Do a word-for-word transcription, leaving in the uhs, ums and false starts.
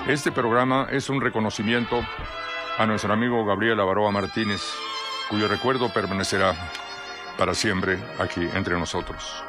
Este programa es un reconocimiento a nuestro amigo Gabriel Avaroa Martínez, cuyo recuerdo permanecerá para siempre aquí entre nosotros.